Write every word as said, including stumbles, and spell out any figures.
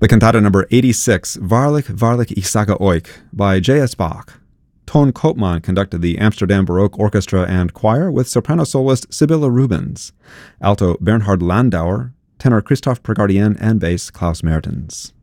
The cantata number eighty-six, Waarlijk, Waarlijk, ich sage euch, by J S. Bach. Toon Koopman conducted the Amsterdam Baroque Orchestra and Choir with soprano soloist Sibylle Rubens, alto Bernhard Landauer, tenor Christoph Pregardien, and bass Klaus Mertens.